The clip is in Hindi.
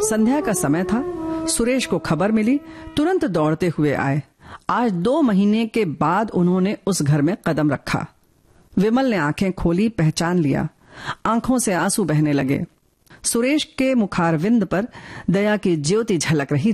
संध्या का समय था। सुरेश को खबर मिली, तुरंत दौड़ते हुए आए। आज 2 महीने के बाद उन्होंने उस घर में कदम रखा। विमल ने आंखें खोली, पहचान लिया। आंखों से आंसू बहने लगे। सुरेश के मुखारविंद पर दया की ज्योति झलक रही